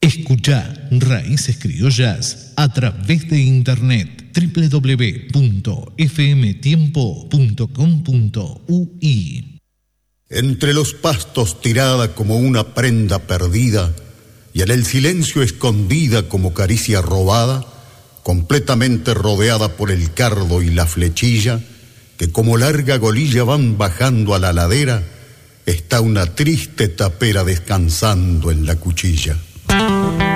Escucha Raíces Criollas a través de internet www.fmtiempo.com.ui. Entre los pastos tirada como una prenda perdida y en el silencio escondida como caricia robada, completamente rodeada por el cardo y la flechilla, que como larga golilla van bajando a la ladera, está una triste tapera descansando en la cuchilla.